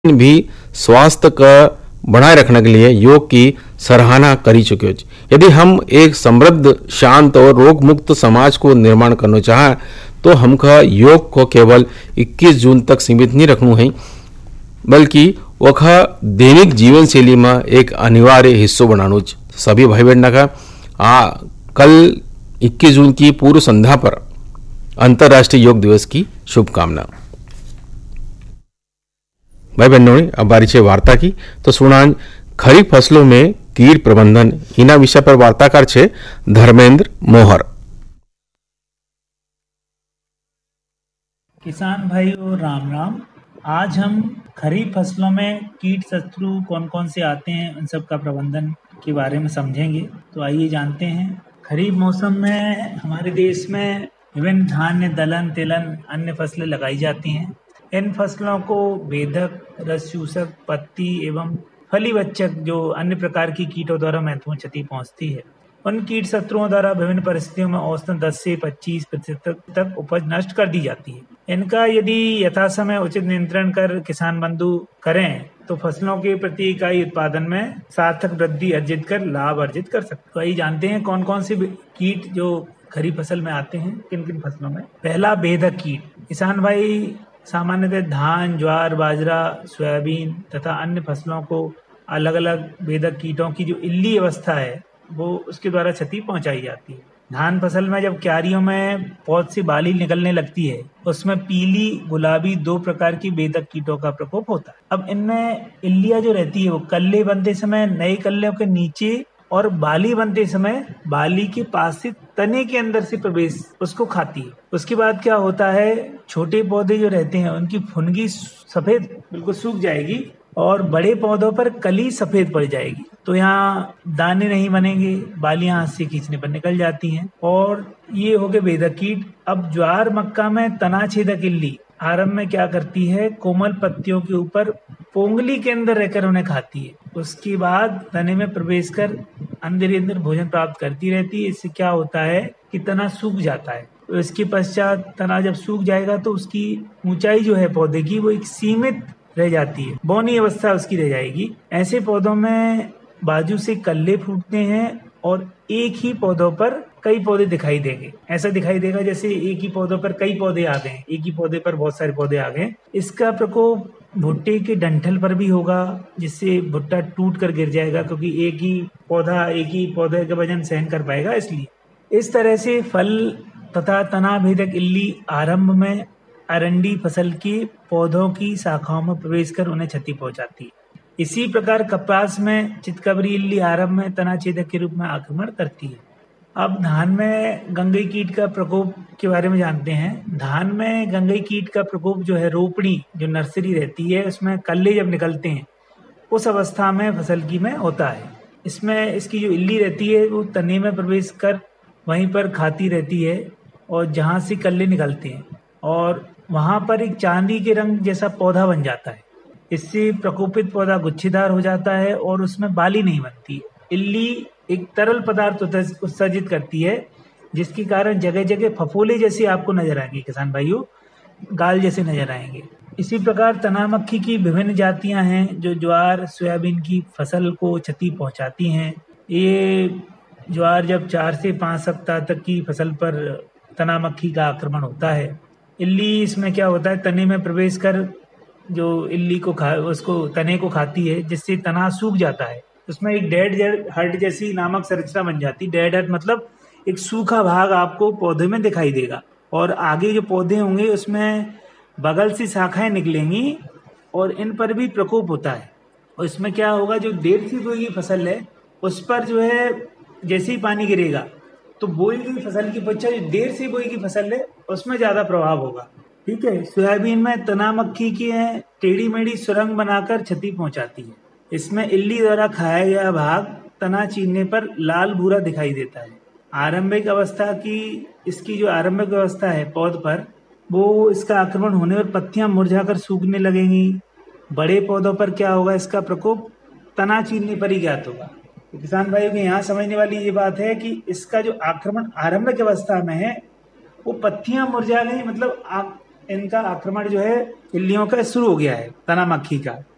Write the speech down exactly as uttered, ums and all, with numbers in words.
भी स्वास्थ्य का बनाए रखने के लिए योग की सराहना करी चुके हो। यदि हम एक समृद्ध, शांत और रोग मुक्त समाज को निर्माण करना चाहें तो हमका योग को केवल इक्कीस जून तक सीमित नहीं रखना है, बल्कि वखा दैनिक जीवन शैली में एक अनिवार्य हिस्सों बनाना। सभी भाई बहन का आ कल इक्कीस जून की पूर्व संध्या पर अंतर्राष्ट्रीय योग दिवस की शुभकामना। भाई बहनों ने अब बारी है वार्ता की, तो सुना खरीफ फसलों में कीट प्रबंधन इना विषय पर वार्ताकार छे धर्मेंद्र मोहर। किसान भाइयों राम राम। आज हम खरीफ फसलों में कीट शत्रु कौन कौन से आते हैं उन सब का प्रबंधन के बारे में समझेंगे। तो आइए जानते हैं। खरीफ मौसम में हमारे देश में विभिन्न धान्य, दलहन, तिलहन, अन्य फसलें लगाई जाती हैं। इन फसलों को बेधक, रस चूसक, पत्ती एवं फली बच्चक जो अन्य प्रकार की कीटों द्वारा महत्वपूर्ण क्षति पहुंचती है। उन कीट शत्रुओं द्वारा विभिन्न परिस्थितियों में औसतन दस से पच्चीस प्रतिशत तक उपज नष्ट कर दी जाती है। इनका यदि यथासमय उचित नियंत्रण कर किसान बंधु करें तो फसलों के प्रति इकाई उत्पादन में सार्थक वृद्धि अर्जित कर लाभ अर्जित कर सकते हैं। तो आइए जानते हैं कौन कौन से कीट जो खरीफ फसल में आते हैं, किन किन फसलों में। पहला, बेधक कीट। किसान भाई सामान्यतः धान, ज्वार, बाजरा, सोयाबीन तथा अन्य फसलों को अलग अलग बेधक कीटों की जो इल्ली अवस्था है वो उसके द्वारा क्षति पहुंचाई जाती है। धान फसल में जब क्यारियों में पौध से बाली निकलने लगती है, उसमें पीली, गुलाबी दो प्रकार की बेधक कीटों का प्रकोप होता है। अब इनमें इल्लियां जो रहती है वो कल्ले बनते समय नए कल्लों के नीचे और बाली बनते समय बाली के पास से तने के अंदर से प्रवेश उसको खाती है। उसके बाद क्या होता है, छोटे पौधे जो रहते हैं उनकी फुनगी सफेद बिल्कुल सूख जाएगी और बड़े पौधों पर कली सफेद पड़ जाएगी। तो यहाँ दाने नहीं बनेंगे, बालियां हाथ से खींचने पर निकल जाती हैं। और ये हो गए बेधक कीट। अब ज्वार, मक्का में तना छेदक इल्ली आरंभ में क्या करती है, कोमल पत्तियों के ऊपर पोंगली के अंदर रहकर उन्हें खाती है। उसके बाद तने में प्रवेश कर अंदर ही अंदर भोजन प्राप्त करती रहती है। इससे क्या होता है कि तना सूख जाता है। तो इसके पश्चात तना जब सूख जाएगा तो उसकी ऊंचाई जो है पौधे की वो एक सीमित रह जाती है, बौनी अवस्था उसकी रह जाएगी। ऐसे पौधों में बाजू से कल्ले फूटते हैं और एक ही पौधों पर कई पौधे दिखाई देंगे। ऐसा दिखाई देगा जैसे एक ही पौधों पर कई पौधे आ गए, एक ही पौधे पर बहुत सारे पौधे आ गए। इसका प्रकोप भुट्टे के डंठल पर भी होगा, जिससे भुट्टा टूट कर गिर जाएगा, क्योंकि एक ही पौधा एक ही पौधे का वजन सहन कर पाएगा। इसलिए इस तरह से फल तथा तना भेदक इल्ली आरंभ में अरंडी फसल के पौधों की शाखाओं में प्रवेश कर उन्हें क्षति पहुंचाती है। इसी प्रकार कपास में चितकबरी इल्ली आरंभ में तना छेदक के रूप में आक्रमण करती है। अब धान में गंगई कीट का प्रकोप के बारे में जानते हैं। धान में गंगई कीट का प्रकोप जो है, रोपड़ी जो नर्सरी रहती है उसमें कल्ले जब निकलते हैं उस अवस्था में फसल की में होता है। इसमें इसकी जो इल्ली रहती है वो तने में प्रवेश कर वहीं पर खाती रहती है और जहाँ से कल्ले निकलते हैं और वहां पर एक चांदी के रंग जैसा पौधा बन जाता है। इससे प्रकोपित पौधा गुच्छेदार हो जाता है और उसमें बाली नहीं बनती। इल्ली एक तरल पदार्थ उत्सर्जित करती है जिसके कारण जगह जगह फफोले जैसे आपको नजर आएंगे किसान भाइयों, गाल जैसे नजर आएंगे। इसी प्रकार तना मक्खी की विभिन्न जातियां हैं जो ज्वार, सोयाबीन की फसल को क्षति पहुंचाती हैं। ये ज्वार जब चार से पाँच सप्ताह तक की फसल पर तना मक्खी का आक्रमण होता है। इल्ली इसमें क्या होता है, तने में प्रवेश कर जो इल्ली को खा उसको तने को खाती है, जिससे तना सूख जाता है। उसमें एक डेड हर्ट जैसी नामक संरचना बन जाती है। डेड हर्ट मतलब एक सूखा भाग आपको पौधे में दिखाई देगा और आगे जो पौधे होंगे उसमें बगल से शाखाएं निकलेंगी और इन पर भी प्रकोप होता है। और इसमें क्या होगा, जो देर से बोई की फसल है उस पर जो है जैसे ही पानी गिरेगा तो बोई गई फसल की बच्चा जो देर से बोई की फसल है उसमें ज्यादा प्रभाव होगा। ठीक है। सोयाबीन में तना मक्खी की है टेढ़ी मेढ़ी सुरंग बनाकर क्षति पहुंचाती है। इसमें इल्ली द्वारा खाया गया भाग तना चीरने पर लाल भूरा दिखाई देता है। आरंभिक अवस्था की इसकी जो आरंभिक अवस्था है पौध पर, वो इसका आक्रमण होने पर पत्तियां मुरझाकर सूखने लगेंगी। बड़े पौधों पर क्या होगा, इसका प्रकोप तना चीरने पर ही ज्ञात होगा। तो किसान भाइयों के यहाँ समझने वाली ये बात है कि इसका जो आक्रमण आरंभिक अवस्था में है वो पत्तियां मुरझा गई, मतलब आ, इनका आक्रमण जो है इल्लियों का शुरू हो गया है तना मक्खी का।